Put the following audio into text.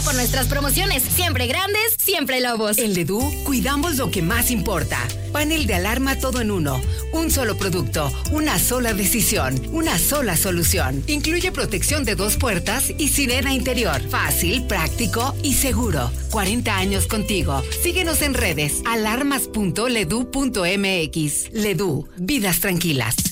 por nuestras promociones. Siempre grandes, siempre Lobos. En Ledú cuidamos lo que más importa. Panel de alarma todo en uno. Un solo producto, una sola decisión, una sola solución. Incluye protección de 2 puertas y sirena interior. Fácil, práctico y seguro. 40 años contigo. Síguenos en redes. alarmas.ledu.mx. Ledú, vidas tranquilas.